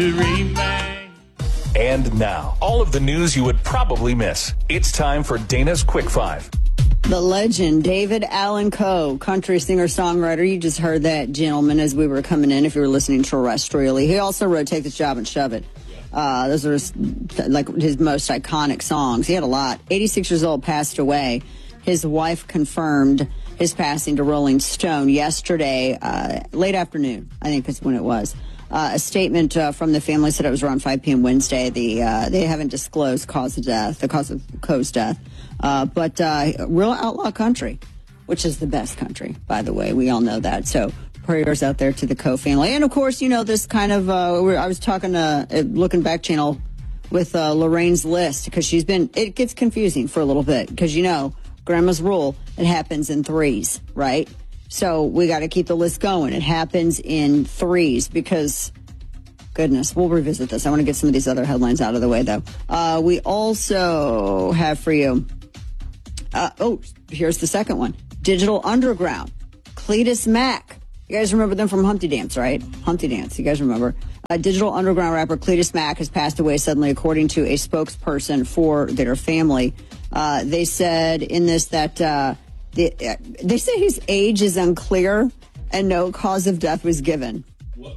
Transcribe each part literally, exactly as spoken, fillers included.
And now, all of the news you would probably miss. It's time for Dana's Quick Five. The legend, David Allan Coe, country singer-songwriter. You just heard that gentleman as we were coming in, if you were listening terrestrially. He also wrote Take This Job and Shove It. Uh, those are his, like his most iconic songs. He had a lot. eighty-six years old, passed away. His wife confirmed his passing to Rolling Stone yesterday, uh, late afternoon, I think is when it was. Uh, a statement uh, from the family said it was around five p.m. Wednesday. The uh, they haven't disclosed cause of death, the cause of Coe's death. Uh, but uh, real outlaw country, which is the best country, by the way. We all know that. So prayers out there to the Coe family. And, of course, you know, this kind of, uh, I was talking to uh, Looking Back channel with uh, Lorraine's List, because she's been, it gets confusing for a little bit, because, you know, Grandma's rule, it happens in threes, right? So we got to keep the list going. It happens in threes because, goodness, we'll revisit this. I want to get some of these other headlines out of the way, though. Uh, we also have for you, uh, oh, here's the second one. Digital Underground, Cletus Mack. You guys remember them from Humpty Dance, right? Humpty Dance, you guys remember. Uh, Digital Underground rapper Cletus Mack has passed away suddenly, according to a spokesperson for their family. Uh, they said in this that uh, the, uh, they say his age is unclear and no cause of death was given. What?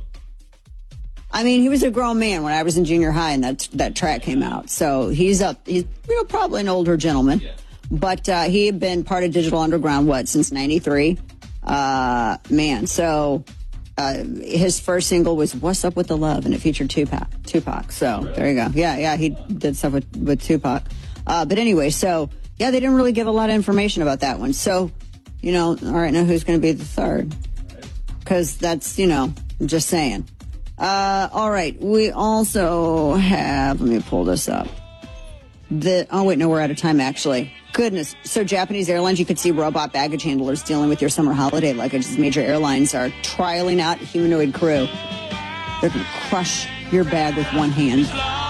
I mean, he was a grown man when I was in junior high and that that track came out. So he's up. He's you know probably an older gentleman, yeah. But uh, he had been part of Digital Underground what since ninety-three. Uh, man, so uh, his first single was "What's Up with the Love," and it featured Tupac. Tupac. So really? There you go. Yeah, yeah, he did stuff with with Tupac. Uh, but anyway, so yeah, they didn't really give a lot of information about that one. So, you know, all right, now who's going to be the third? Because that's, you know, I'm just saying. Uh, all right, we also have. Let me pull this up. The oh wait, no, we're out of time actually. Goodness. So Japanese Airlines, you could see robot baggage handlers dealing with your summer holiday luggage as major airlines are trialing out humanoid crew. They're going to crush your bag with one hand.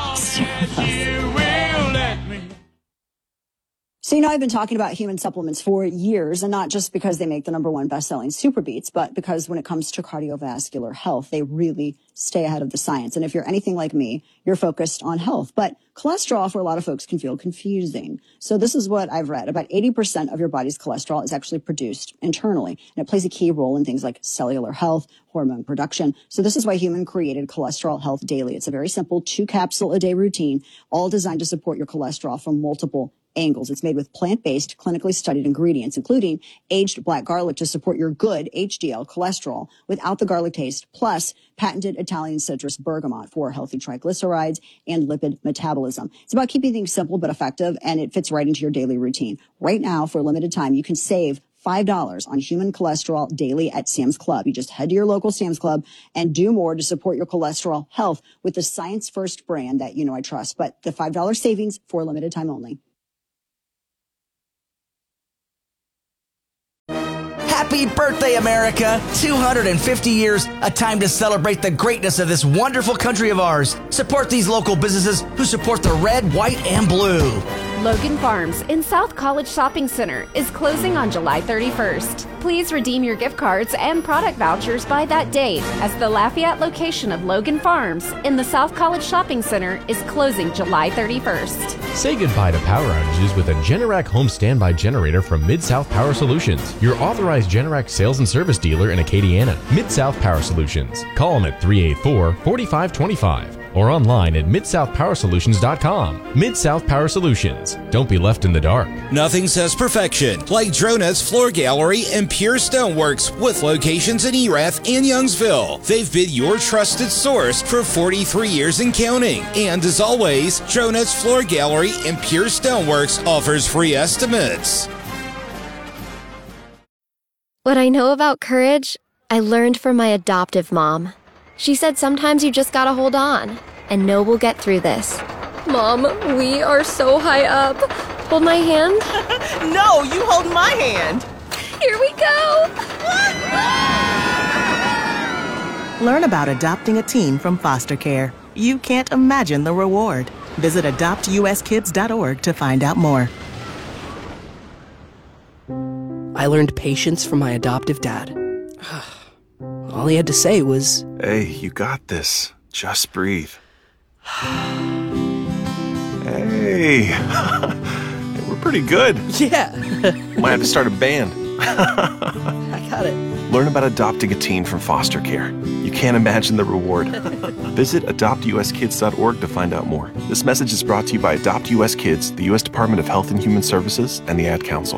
So, you know, I've been talking about human supplements for years, and not just because they make the number one best-selling Super Beats, but because when it comes to cardiovascular health, they really stay ahead of the science. And if you're anything like me, you're focused on health. But cholesterol, for a lot of folks, can feel confusing. So this is what I've read. About eighty percent of your body's cholesterol is actually produced internally, and it plays a key role in things like cellular health, hormone production. So this is why Human created Cholesterol Health Daily. It's a very simple two-capsule-a-day routine, all designed to support your cholesterol from multiple angles. It's made with plant-based, clinically studied ingredients, including aged black garlic to support your good H D L cholesterol without the garlic taste, plus patented Italian citrus bergamot for healthy triglycerides and lipid metabolism. It's about keeping things simple but effective, and it fits right into your daily routine. Right now, for a limited time, you can save five dollars on Human Cholesterol Daily at Sam's Club. You just head to your local Sam's Club and do more to support your cholesterol health with the Science First brand that you know I trust. But the five dollars savings for a limited time only. Happy birthday, America! two hundred fifty years, a time to celebrate the greatness of this wonderful country of ours. Support these local businesses who support the red, white, and blue. Logan Farms in South College Shopping Center is closing on July thirty-first. Please redeem your gift cards and product vouchers by that date, as the Lafayette location of Logan Farms in the South College Shopping Center is closing July thirty-first. Say goodbye to power outages with a Generac home standby generator from Mid-South Power Solutions, your authorized Generac sales and service dealer in Acadiana. Mid-South Power Solutions. Call them at three eight four, four five two five or online at mid south power solutions dot com. Mid-South Power Solutions. Don't be left in the dark. Nothing says perfection like Drona's Floor Gallery and Pure Stoneworks, with locations in Erath and Youngsville. They've been your trusted source for forty-three years and counting. And as always, Drona's Floor Gallery and Pure Stoneworks offers free estimates. What I know about courage, I learned from my adoptive mom. She said sometimes you just gotta hold on and know we'll get through this. Mom, we are so high up. Hold my hand. No, you hold my hand. Here we go. Learn about adopting a teen from foster care. You can't imagine the reward. Visit adopt u s kids dot org to find out more. I learned patience from my adoptive dad. All he had to say was, "Hey, you got this. Just breathe. Hey. We're pretty good. Yeah. Might have to start a band. I got it. Learn about adopting a teen from foster care. You can't imagine the reward. Visit adopt u s kids dot org to find out more. This message is brought to you by Adopt U S Kids, the U S Department of Health and Human Services, and the Ad Council.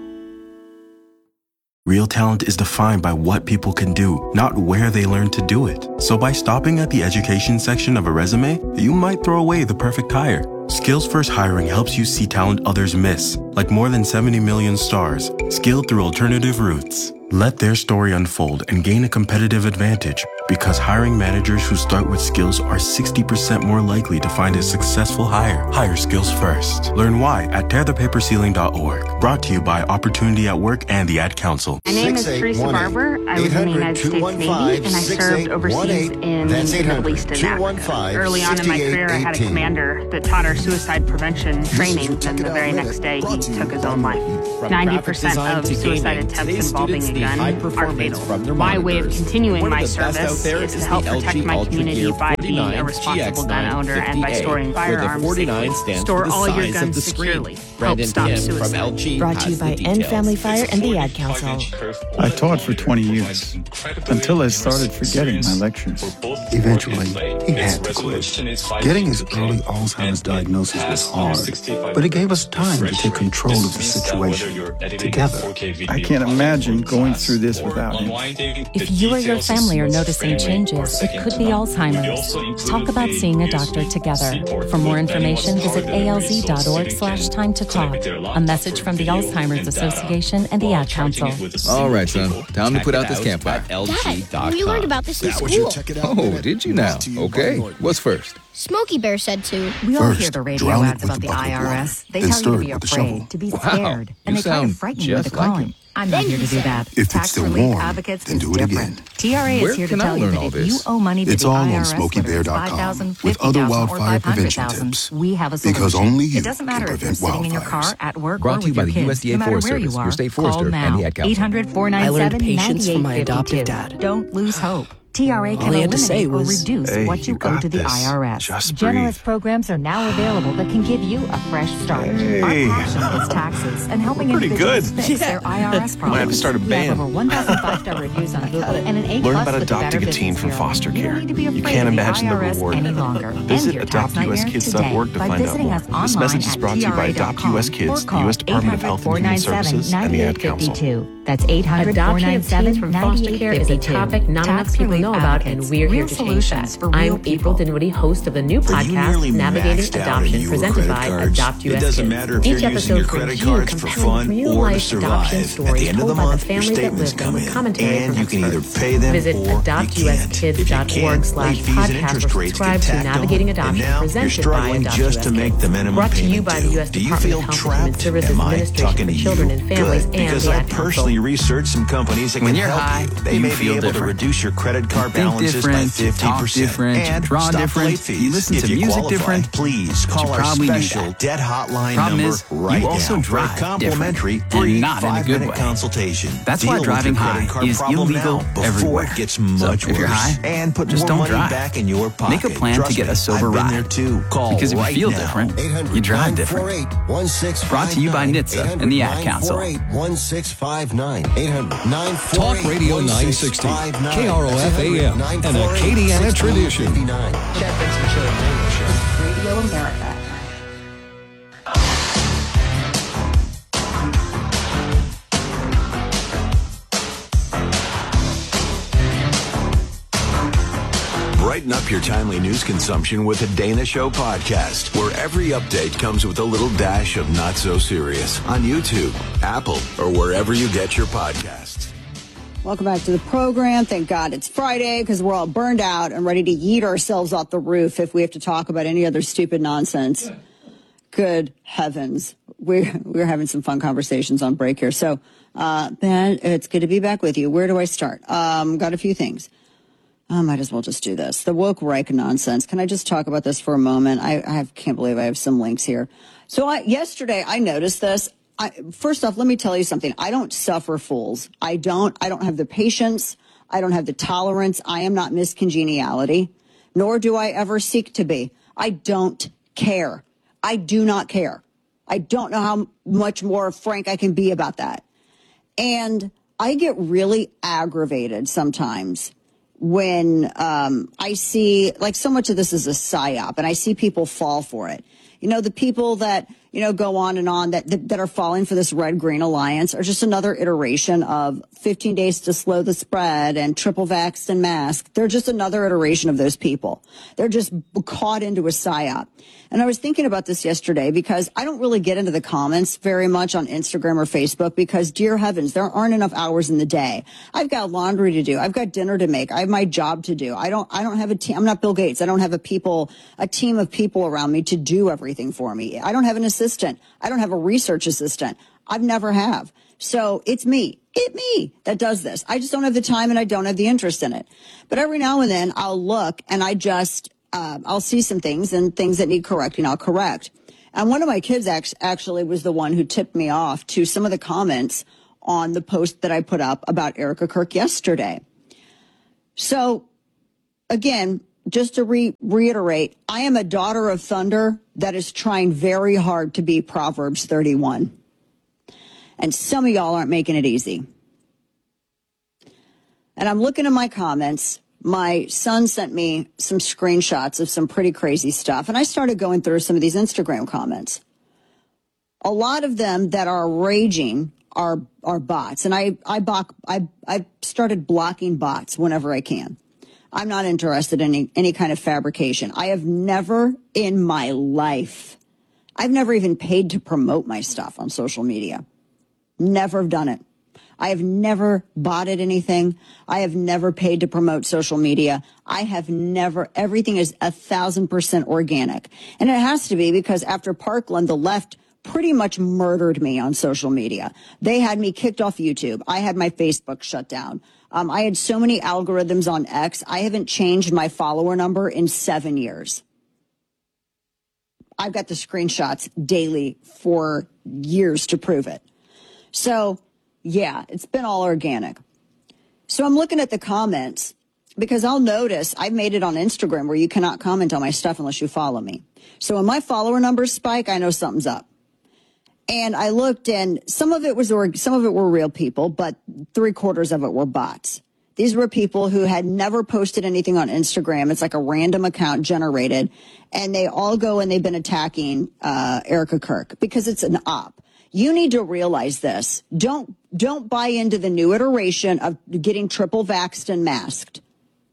Real talent is defined by what people can do, not where they learn to do it. So by stopping at the education section of a resume, you might throw away the perfect hire. Skills First Hiring helps you see talent others miss, like more than seventy million stars, skilled through alternative routes. Let their story unfold and gain a competitive advantage, because hiring managers who start with skills are sixty percent more likely to find a successful hire. Hire skills first. Learn why at tear the paper ceiling dot org. Brought to you by Opportunity at Work and the Ad Council. My name is Teresa Barber. I was in the United States Navy, and I served overseas in the Middle East and Africa. Early on in my career, I had a commander that taught our suicide prevention training, and the very next day, he took his own life. ninety percent of suicide attempts involving a gun are fatal. My way of continuing my service is to help protect my community by being a responsible gun owner and by storing firearms safely. Store all your guns securely. Help stop suicide. Brought to you by End Family Fire and the Ad Council. I taught for twenty years, until I started forgetting my lectures. Eventually, he had to quit. Getting his early Alzheimer's diagnosis was hard, but it gave us time to take control of the situation together. I can't imagine going through this without him. If you or your family are noticing changes, it could be Alzheimer's. Talk about seeing a doctor together. For more information, visit A L Z dot org slash time to talk. A message from the Alzheimer's Association and the Ad Council. All right, son. Time to put out this campfire. Dad, we learned about this in school. Oh, did you now? Okay. What's first? Smokey Bear said to. We all hear the radio ads about the I R S. They tell you to be afraid, to be scared, and they try to frighten you into calling. I'm not here to do that. If it's Tax still Relief warm, Advocates then is do it different. again. T R A Where is here to can I tell you learn that all if this? you owe money to It's the all on I R S, smokey bear whether it's dot com, five thousand, with fifty other thousand, or wildfire five hundred prevention thousand, tips. we have a solution. Because only you It doesn't matter can if you're prevent sitting in your car, wildfires. at work, Brought or to you with by your the kids. U S D A No matter Forest where Service, you are, your state call forester, and now. the Ad Council. eight hundred, four I nine learned seven, patience from my ninety-eight adoptive fifty-two. dad. Don't lose hope. T R A All can he had to say eliminate or was, reduce "Hey, what you you owe got to the this. I R S. Just Generous breathe." programs are now available that can give you a fresh start. Hey. Our passion is taxes and helping We're pretty individuals good. fix their I R S problems. Might have to start a We band. have over one thousand five-star reviews on Google and an A Learn plus about with the adopting Better a teen Business from Bureau. foster You care. don't need to be You afraid can't of the imagine the I R S reward. any longer. Visit End your tax adopt u s nightmares kids dot org to today by find out visiting more. us This online message is at brought to you by Adopt U S Kids, the U S Department of Health and Human Services, and the Ad Council. That's eight hundred, four nine seven, from foster care is a topic not enough people know about, and we're here to change that. I'm April Dinwiddie, host of the new podcast, Navigating Adoption, presented by Adopt U S Kids. It doesn't matter if Each you're using your episode credit brings you cards for compelling fun or to real-life adoption survive. At the stories end of the told by the month, your families that statements live them come with in, commentary and from you can either experts. pay them Visit or you adopt u s can't. kids If you dot org can't, slash late fees and podcast interest or rates subscribe get to tacked Navigating on, and Adoption, now you're presented by struggling Adopt just U S to make Kids. the minimum Brought to you payment by the due. U S Do you Department feel of Health and Human trapped? Services Am I Administration talking for to Children you? and Families Good, and because the I Ad Council. personally researched some companies that When can you're help high, you. They you may feel be able to different. reduce your credit card Think balances by different, fifty talk percent different, and draw stop different. late fees. You listen if to you music qualify, different, please but call you our probably knew special that. debt hotline Problem number is, you right also now drive for a complimentary different, free and not in a good five-minute way. consultation. That's Deal why with driving your credit high card is problem illegal now before everywhere. it gets So much if you're worse. high, and put just more don't money drive. back in your pocket. Make a plan Trust to get me, a sober I've been ride. there too. Call Because if you right feel now. different, you drive different. Brought to you by N H T S A and the Ad Council. Talk Radio nine sixty, K R O F A M, an Acadiana tradition. Radio America. Brighten up your timely news consumption with a Dana Show podcast, where every update comes with a little dash of not so serious on YouTube, Apple, or wherever you get your podcasts. Welcome back to the program. Thank God it's Friday, because we're all burned out and ready to yeet ourselves off the roof if we have to talk about any other stupid nonsense. Good heavens. We're, we're having some fun conversations on break here. So, uh, Ben, it's good to be back with you. Where do I start? Um, got a few things. I might as well just do this. The woke Reich nonsense. Can I just talk about this for a moment? I, I have, can't believe I have some links here. So I, yesterday I noticed this. I, first off, let me tell you something. I don't suffer fools. I don't, I don't have the patience. I don't have the tolerance. I am not Miss Congeniality. nor do I ever seek to be. I don't care. I do not care. I don't know how much more frank I can be about that. And I get really aggravated sometimes when um, I see, like, so much of this is a psyop, and I see people fall for it. You know, the people that, you know, go on and on that, that, that are falling for this red-green alliance are just another iteration of fifteen days to slow the spread and triple vaxxed and masked. They're just another iteration of those people. They're just caught into a psyop. And I was thinking about this yesterday because I don't really get into the comments very much on Instagram or Facebook because, dear heavens, there aren't enough hours in the day. I've got laundry to do. I've got dinner to make. I have my job to do. I don't, I don't have a team. I'm not Bill Gates. I don't have a people, a team of people around me to do everything for me. I don't have an assistant. I don't have a research assistant. I've never have. So it's me. It me that does this. I just don't have the time and I don't have the interest in it. But every now and then I'll look and I just, uh, I'll see some things and things that need correcting. I'll correct. And one of my kids act- actually was the one who tipped me off to some of the comments on the post that I put up about Erica Kirk yesterday. So again, just to re- reiterate, I am a daughter of thunder that is trying very hard to be Proverbs thirty-one. And some of y'all aren't making it easy. And I'm looking at my comments. My son sent me some screenshots of some pretty crazy stuff. And I started going through some of these Instagram comments. A lot of them that are raging are are bots. And I I, block, I, I started blocking bots whenever I can. I'm not interested in any, any kind of fabrication. I have never in my life, I've never even paid to promote my stuff on social media. Never done it. I have never botted anything. I have never paid to promote social media. I have never, everything is a thousand percent organic. And it has to be because after Parkland, the left pretty much murdered me on social media. They had me kicked off YouTube. I had my Facebook shut down. Um, I had so many algorithms on X. I haven't changed my follower number in seven years. I've got the screenshots daily for years to prove it. So, yeah, it's been all organic. So I'm looking at the comments because I'll notice I've made it on Instagram where you cannot comment on my stuff unless you follow me. So when my follower numbers spike, I know something's up. And I looked and some of it was, or some of it were real people, but three quarters of it were bots. These were people who had never posted anything on Instagram. It's like a random account generated. And they all go and they've been attacking uh, Erica Kirk because it's an op. You need to realize this. Don't don't buy into the new iteration of getting triple vaxxed and masked.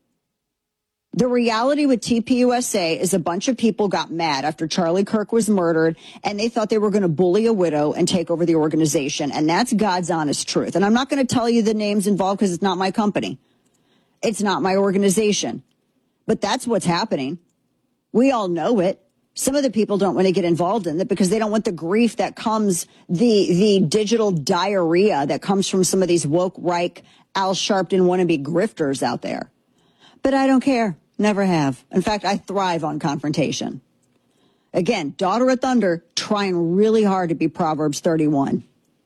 The reality with T P U S A is a bunch of people got mad after Charlie Kirk was murdered, and they thought they were going to bully a widow and take over the organization. And that's God's honest truth. And I'm not going to tell you the names involved because it's not my company. It's not my organization. But that's what's happening. We all know it. Some of the people don't want to get involved in it because they don't want the grief that comes, the the digital diarrhea that comes from some of these woke, Reich, Al Sharpton wannabe grifters out there. But I don't care. Never have. In fact, I thrive on confrontation. Again, daughter of thunder, trying really hard to be Proverbs thirty-one.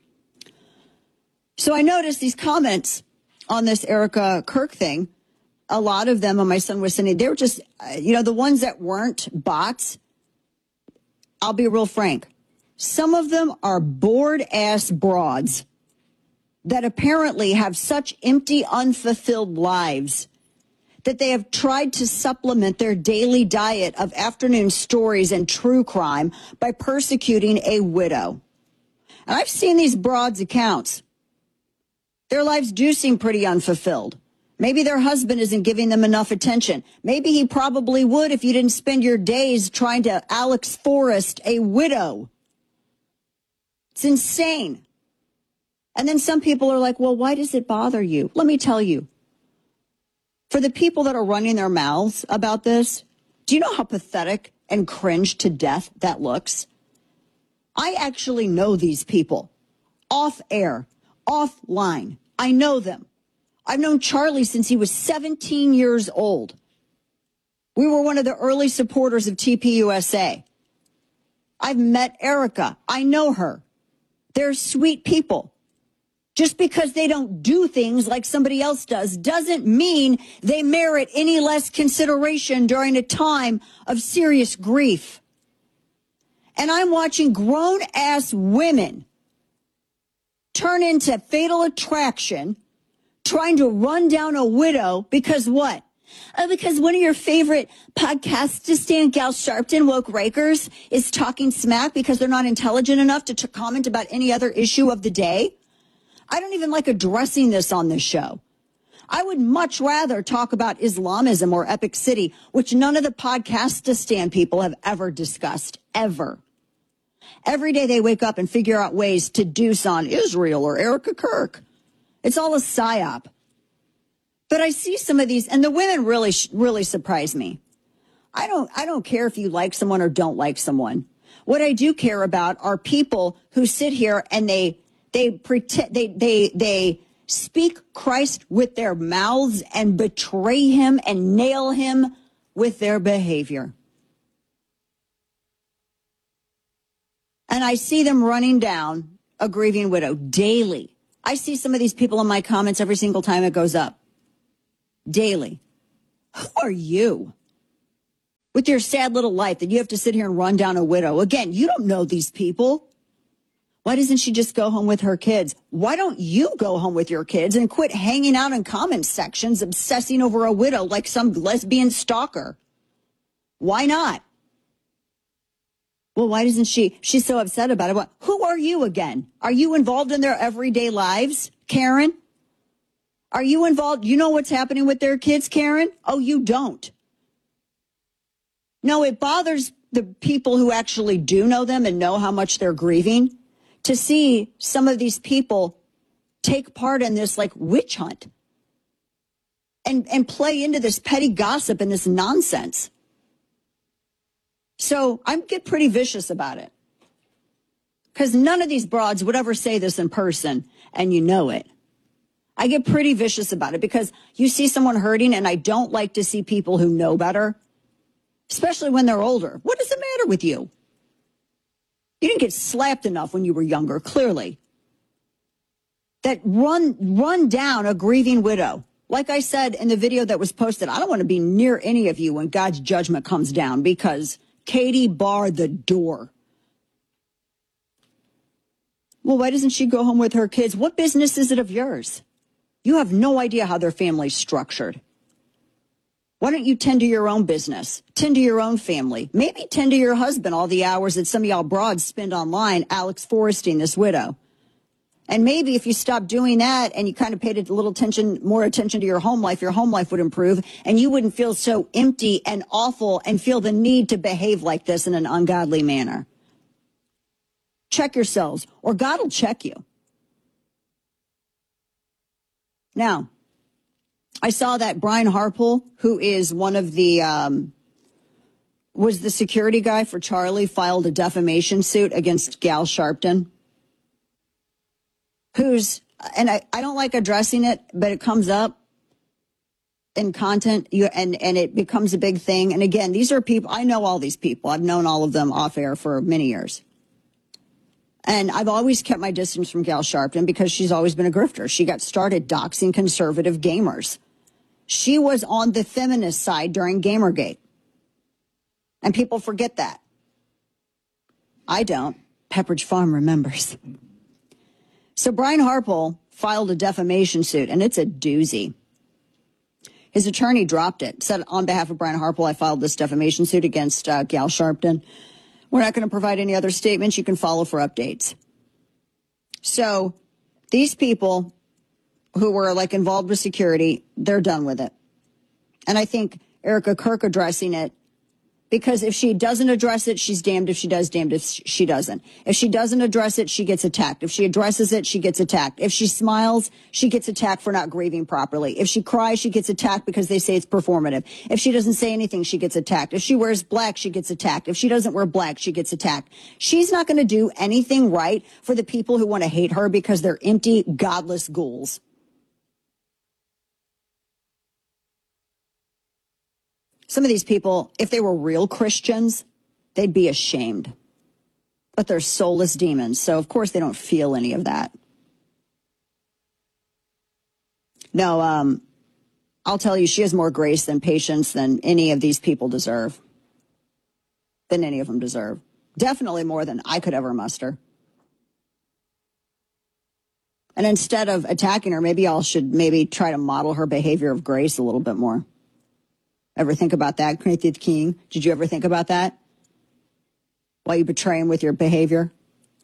So I noticed these comments on this Erica Kirk thing. A lot of them, and my son was sending, they were just, you know, the ones that weren't bots. I'll be real frank. Some of them are bored-ass broads that apparently have such empty, unfulfilled lives that they have tried to supplement their daily diet of afternoon stories and true crime by persecuting a widow. And I've seen these broads' accounts. Their lives do seem pretty unfulfilled. Maybe their husband isn't giving them enough attention. Maybe he probably would if you didn't spend your days trying to Alex Forrest a widow. It's insane. And then some people are like, well, why does it bother you? Let me tell you. For the people that are running their mouths about this, do you know how pathetic and cringe to death that looks? I actually know these people. Off air, offline. I know them. I've known Charlie since he was seventeen years old. We were one of the early supporters of T P U S A. I've met Erica. I know her. They're sweet people. Just because they don't do things like somebody else does doesn't mean they merit any less consideration during a time of serious grief. And I'm watching grown-ass women turn into Fatal Attraction, trying to run down a widow because what? Oh, because one of your favorite podcastistan, Gal Sharpton, woke rakers, is talking smack because they're not intelligent enough to t- comment about any other issue of the day. I don't even like addressing this on this show. I would much rather talk about Islamism or Epic City, which none of the podcastistan people have ever discussed, ever. Every day they wake up and figure out ways to deuce on Israel or Erica Kirk. It's all a psyop. But I see some of these, and the women really, really surprise me. I don't, I don't care if you like someone or don't like someone. What I do care about are people who sit here and they, they pretend, they, they, they speak Christ with their mouths and betray him and nail him with their behavior. And I see them running down a grieving widow daily. I see some of these people in my comments every single time it goes up. Daily. Who are you? With your sad little life that you have to sit here and run down a widow. Again, you don't know these people. Why doesn't she just go home with her kids? Why don't you go home with your kids and quit hanging out in comment sections obsessing over a widow like some lesbian stalker? Why not? Well, why doesn't she? She's so upset about it. What? Who are you again? Are you involved in their everyday lives, Karen? Are you involved? You know what's happening with their kids, Karen? Oh, you don't. No, it bothers the people who actually do know them and know how much they're grieving to see some of these people take part in this like witch hunt and, and play into this petty gossip and this nonsense. So I get pretty vicious about it because none of these broads would ever say this in person, and you know it. I get pretty vicious about it because you see someone hurting, and I don't like to see people who know better, especially when they're older. What is the matter with you? You didn't get slapped enough when you were younger, clearly. That run, run down a grieving widow. Like I said in the video that was posted, I don't want to be near any of you when God's judgment comes down because Katie barred the door. Well, why doesn't she go home with her kids? What business is it of yours? You have no idea how their family's structured. Why don't you tend to your own business? Tend to your own family. Maybe tend to your husband all the hours that some of y'all broads spend online, Alex Foresting this widow. And maybe if you stopped doing that and you kind of paid a little attention, more attention to your home life, your home life would improve and you wouldn't feel so empty and awful and feel the need to behave like this in an ungodly manner. Check yourselves or God will check you. Now, I saw that Brian Harpole, who is one of the, um, was the security guy for Charlie, filed a defamation suit against Gal Sharpton. Who's, and I, I don't like addressing it, but it comes up in content you, and, and it becomes a big thing. And again, these are people, I know all these people. I've known all of them off air for many years. And I've always kept my distance from Gal Sharpton because she's always been a grifter. She got started doxing conservative gamers. She was on the feminist side during Gamergate. And people forget that. I don't. Pepperidge Farm remembers. So Brian Harpole filed a defamation suit, and it's a doozy. His attorney dropped it, said on behalf of Brian Harpole, I filed this defamation suit against uh, Gal Sharpton. We're not going to provide any other statements. You can follow for updates. So these people who were like involved with security, they're done with it. And I think Erica Kirk addressing it, because if she doesn't address it, she's damned if she does, damned if she doesn't. If she doesn't address it, she gets attacked. If she addresses it, she gets attacked. If she smiles, she gets attacked for not grieving properly. If she cries, she gets attacked because they say it's performative. If she doesn't say anything, she gets attacked. If she wears black, she gets attacked. If she doesn't wear black, she gets attacked. She's not going to do anything right for the people who want to hate her because they're empty, godless ghouls. Some of these people, if they were real Christians, they'd be ashamed. But they're soulless demons, so of course they don't feel any of that. No, um, I'll tell you, she has more grace than patience than any of these people deserve. Than any of them deserve. Definitely more than I could ever muster. And instead of attacking her, maybe I should maybe try to model her behavior of grace a little bit more. Ever think about that, Corinthian King? Did you ever think about that? While you betray him with your behavior?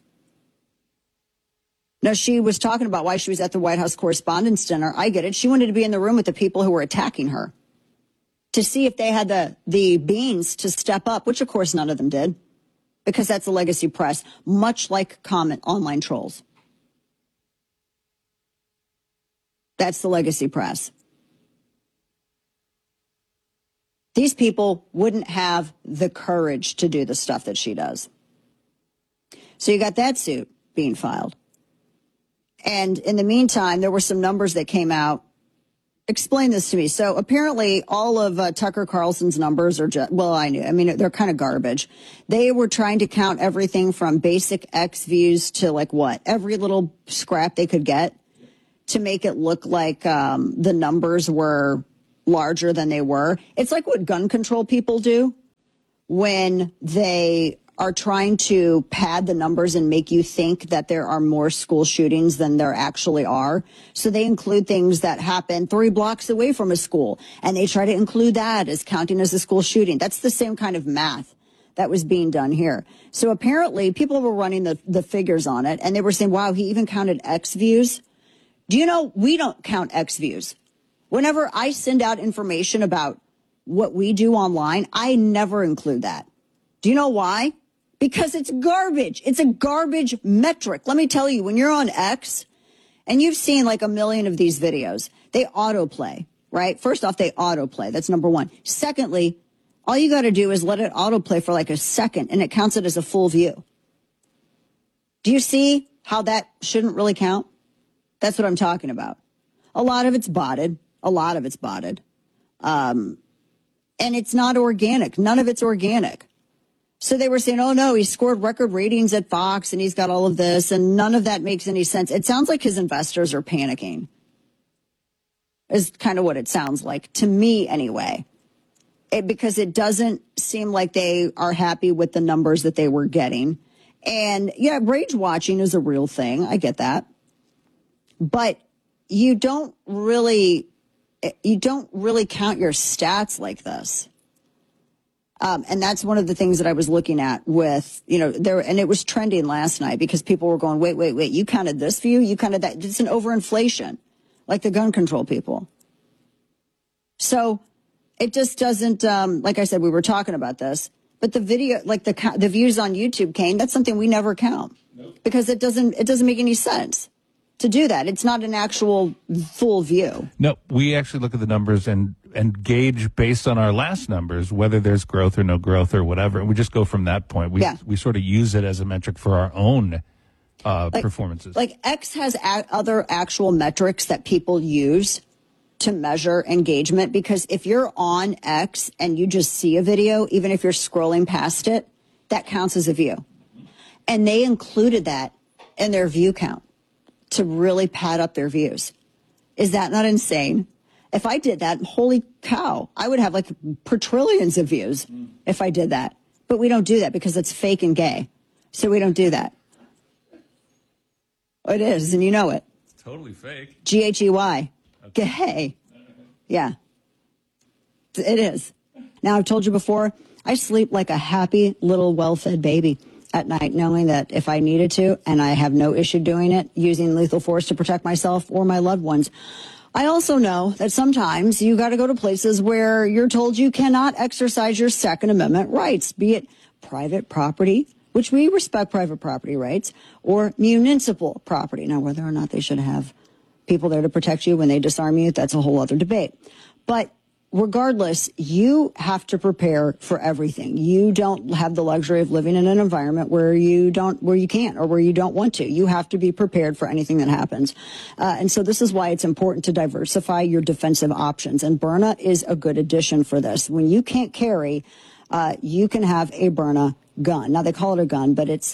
No, she was talking about why she was at the White House Correspondents' Dinner. I get it. She wanted to be in the room with the people who were attacking her to see if they had the, the beans to step up, which, of course, none of them did, because that's the legacy press, much like comment online trolls. That's the legacy press. These people wouldn't have the courage to do the stuff that she does. So you got that suit being filed. And in the meantime, there were some numbers that came out. Explain this to me. So apparently all of uh, Tucker Carlson's numbers are just, well, I knew, I mean, they're kind of garbage. They were trying to count everything from basic X views to like what? Every little scrap they could get to make it look like um, the numbers were larger than they were. It's like what gun control people do when they are trying to pad the numbers and make you think that there are more school shootings than there actually are. So they include things that happen three blocks away from a school, and they try to include that as counting as a school shooting. That's the same kind of math that was being done here. So apparently people were running the, the figures on it, and they were saying, wow, he even counted X views. Do you know we don't count X views? Whenever I send out information about what we do online, I never include that. Do you know why? Because it's garbage. It's a garbage metric. Let me tell you, when you're on X and you've seen like a million of these videos, they autoplay, right? First off, they autoplay. That's number one. Secondly, all you got to do is let it autoplay for like a second and it counts it as a full view. Do you see how that shouldn't really count? That's what I'm talking about. A lot of it's botted. A lot of it's botted. Um, and it's not organic. None of it's organic. So they were saying, oh, no, he scored record ratings at Fox and he's got all of this, and none of that makes any sense. It sounds like his investors are panicking, is kind of what it sounds like, to me anyway, it, because it doesn't seem like they are happy with the numbers that they were getting. And, yeah, rage watching is a real thing. I get that. But you don't really, you don't really count your stats like this. Um, and that's one of the things that I was looking at with, you know, there, and it was trending last night because people were going, wait, wait, wait, you counted this view? You counted that? It's an overinflation, like the gun control people. So it just doesn't, um, like I said, we were talking about this, but the video, like the, the views on YouTube, Kane, that's something we never count nope. because it doesn't, it doesn't make any sense to do that. It's not an actual full view. No, we actually look at the numbers and, and gauge based on our last numbers whether there's growth or no growth or whatever. And we just go from that point. We yeah. we sort of use it as a metric for our own uh, like, performances. Like X has a- other actual metrics that people use to measure engagement, because if you're on X and you just see a video, even if you're scrolling past it, that counts as a view. And they included that in their view count to really pad up their views. Is that not insane? If I did that, holy cow, I would have like quadrillions of views if I did that. But we don't do that because it's fake and gay. So we don't do that. It is, and you know it. Totally fake. G H E Y. Gay. Yeah. It is. Now, I've told you before, I sleep like a happy little well-fed baby at night, knowing that if I needed to, and I have no issue doing it, using lethal force to protect myself or my loved ones. I also know that sometimes you got to go to places where you're told you cannot exercise your Second Amendment rights, be it private property, which we respect private property rights, or municipal property. Now, whether or not they should have people there to protect you when they disarm you, that's a whole other debate. But regardless, you have to prepare for everything. You don't have the luxury of living in an environment where you don't, where you can't, or where you don't want to. You have to be prepared for anything that happens. Uh, and so this is why it's important to diversify your defensive options. And Byrna is a good addition for this. When you can't carry, uh, you can have a Byrna gun. Now they call it a gun, but it's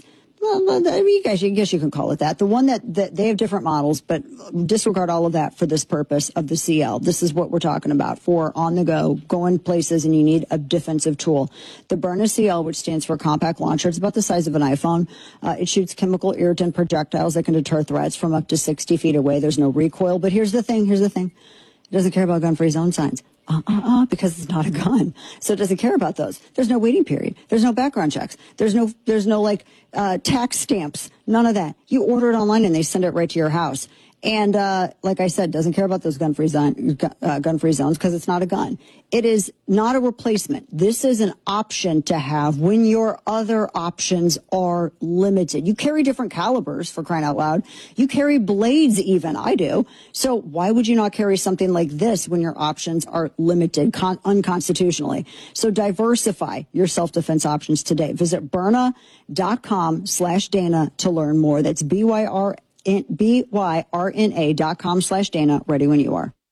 well, I mean, you guys, I guess you can call it that. The one that, that they have different models, but disregard all of that for this purpose of the C L. This is what we're talking about for on the go, going places, and you need a defensive tool. The Byrna C L, which stands for compact launcher, it's about the size of an iPhone. Uh, it shoots chemical irritant projectiles that can deter threats from up to sixty feet away. There's no recoil. But here's the thing. Here's the thing. It doesn't care about gun-free zone signs. Uh, uh, uh, because it's not a gun. So it doesn't care about those. There's no waiting period. There's no background checks. There's no, there's no like, uh, tax stamps. None of that. You order it online and they send it right to your house. And, uh, like I said, doesn't care about those gun-free zone, uh, gun-free zones because it's not a gun. It is not a replacement. This is an option to have when your other options are limited. You carry different calibers, for crying out loud. You carry blades even. I do. So why would you not carry something like this when your options are limited con- unconstitutionally? So diversify your self-defense options today. Visit Byrna.com slash Dana to learn more. That's B Y R B Y R N A dot com slash Dana. Ready when you are.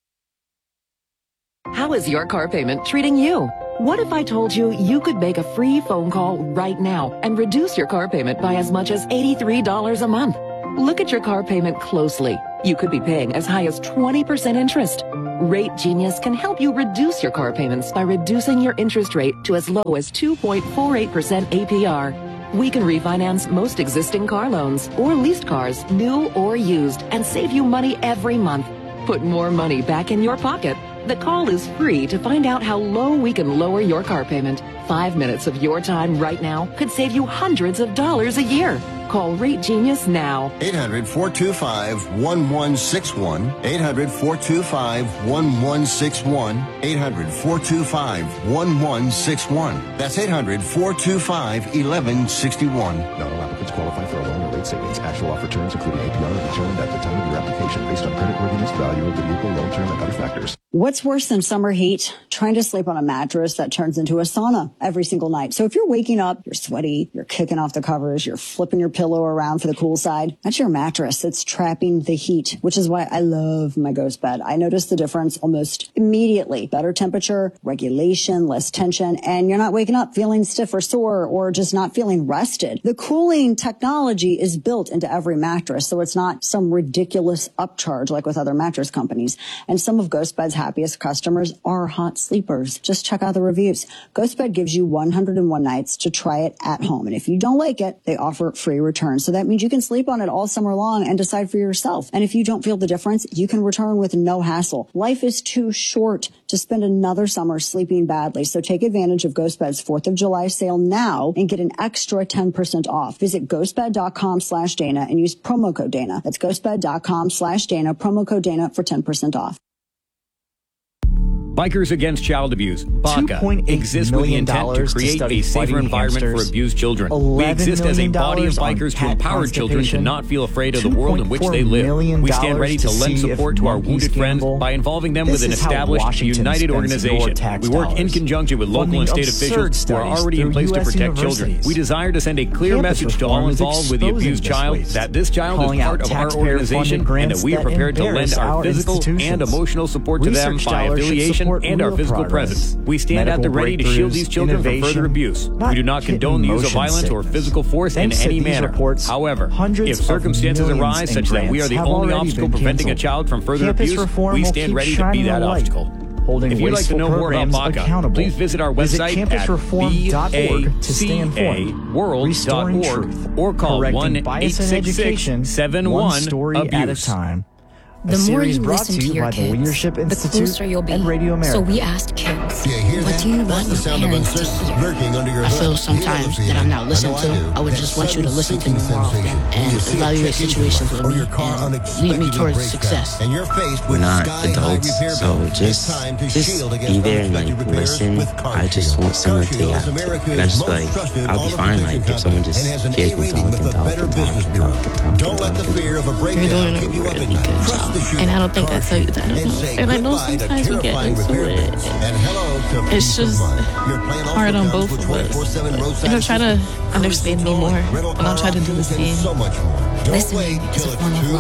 How is your car payment treating you? What if I told you you could make a free phone call right now and reduce your car payment by as much as eighty-three dollars a month? Look at your car payment closely. You could be paying as high as twenty percent interest. Rate Genius can help you reduce your car payments by reducing your interest rate to as low as two point four eight percent A P R. We can refinance most existing car loans or leased cars, new or used, and save you money every month. Put more money back in your pocket. The call is free to find out how low we can lower your car payment. Five minutes of your time right now could save you hundreds of dollars a year. Call Rate Genius now. eight hundred, four two five, one one six one. eight hundred, four two five, one one six one. eight hundred, four two five, one one six one. That's eight hundred, four two five, one one six one. Not all applicants qualify for a loan or rate savings. Actual offer terms, including A P R, are determined at the time of your application based on creditworthiness, value of the vehicle, loan term, and other factors. What's worse than summer heat? Trying to sleep on a mattress that turns into a sauna every single night. So if you're waking up, you're sweaty, you're kicking off the covers, you're flipping your pillow around for the cool side, that's your mattress. It's trapping the heat, which is why I love my Ghost bed. I notice the difference almost immediately. Better temperature, regulation, less tension, and you're not waking up feeling stiff or sore or just not feeling rested. The cooling technology is built into every mattress, so it's not some ridiculous upcharge like with other mattress companies. And some of Ghost Bed's happiest customers are hot sleepers. Just check out the reviews. GhostBed gives you one hundred one nights to try it at home. And if you don't like it, they offer free returns. So that means you can sleep on it all summer long and decide for yourself. And if you don't feel the difference, you can return with no hassle. Life is too short to spend another summer sleeping badly. So take advantage of GhostBed's fourth of July sale now and get an extra ten percent off. Visit ghostbed.com slash Dana and use promo code Dana. That's ghostbed.com slash Dana, promo code Dana for ten percent off. Bikers Against Child Abuse, BACA, exists with the intent to create a safer environment for abused children. We exist as a body of bikers to empower children to not feel afraid of the world in which they live. We stand ready to lend support to our wounded friends by involving them with an established, united organization. We work in conjunction with local and state officials who are already in place to protect children. We desire to send a clear message to all involved with the abused child that this child is part of our organization and that we are prepared to lend our physical and emotional support to them by affiliation and our physical progress. presence. We stand at the ready to shield these children from further abuse. We do not condone the use of violence sickness. or physical force Thanks in any manner. Reports, However, if circumstances arise such that we are the only obstacle preventing a child from further Campus abuse, we stand ready to be that obstacle. Holding if you'd like to know more about BACA, please visit our website visit at b a c a world dot org or call one eight six six, seven one, abuse. The more you listen to your kids, the closer you'll be. So we asked kids, yeah, what do you want your parents to hear? I feel sometimes that I'm not listened to. I would just want you to listen to me more often and evaluate situations with me and lead me towards success. We're not adults, so just just be there and like listen. I just want someone to yap to. And I'm just like, I'll be fine. Like if someone just hears me talk and talk and talk and talk and talk and talk. You're doing a really good job. And I don't think I tell you that enough. And I know sometimes we get into it. It's just hard on both of us. You know, try to understand me more, and I'll try to do the same. Listening is a form of love.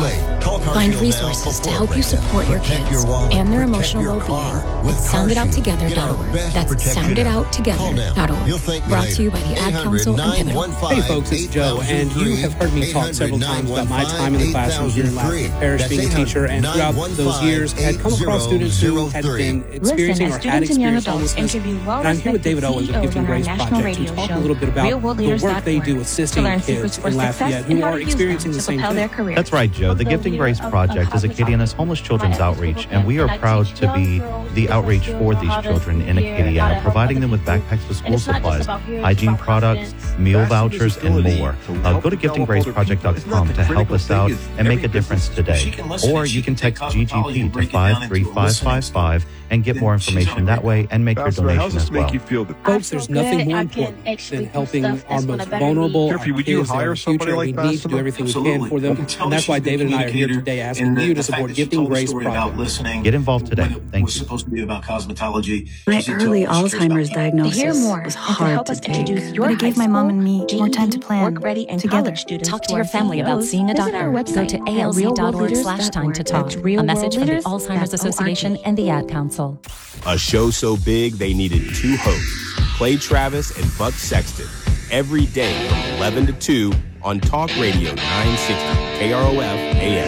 Find resources to help you support your kids and their emotional well-being at sound it out together dot org. That's sound it out together dot org. Brought to you by the Ad Council and Pivotal. Hey folks, it's Joe, and you have heard me talk several times about my time in the classroom here in Lafayette Parish being a teacher, and throughout those years had come across students who had been experiencing or had experienced homelessness. And I'm here with David Owens of Gifting Grace Project to talk a little bit about the work they do assisting kids in Lafayette who are experiencing the same thing. That's right, Joe. The Gifting Grace Project is Acadiana's homeless children's outreach, and we are proud to be the outreach for these children in Acadiana, providing them with backpacks with school supplies, hygiene products, meal vouchers, and more. Uh, go to gifting grace project dot com to help us out and make a difference today. Or you can text G G P to five three five five five and get more information that way and make your donation as well. Folks, there's nothing more important than helping our most vulnerable, our kids in the future. We need to do everything we can for them, and that's why David and I are here today asking you to support Gifting Grace Project. Get involved today. Thank you. Supposed to be about cosmetology. My early Alzheimer's diagnosis was hard to take, but it gave my mom and me more time to plan together. Talk to your family about seeing a doctor. Go to A L Z dot org slash time to talk. A message from the Alzheimer's Association and the Ad Council. A show so big they needed two hosts, Clay Travis and Buck Sexton, every day from eleven to two on Talk Radio nine sixty K R O F A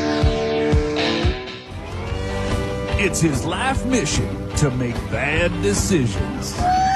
M. It's his life mission to make bad decisions.